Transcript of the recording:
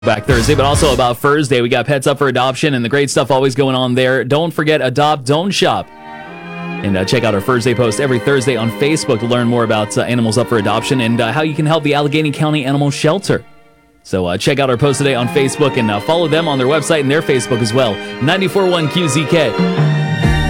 Back Thursday, but also about Thursday. We got Pets Up for Adoption and the great stuff always going on there. Don't forget, adopt, don't shop. And check out our Thursday post every Thursday on Facebook to learn more about animals up for adoption and how you can help the Allegheny County Animal Shelter. So check out our post today on Facebook and follow them on their website and their Facebook as well. 94.1 QZK.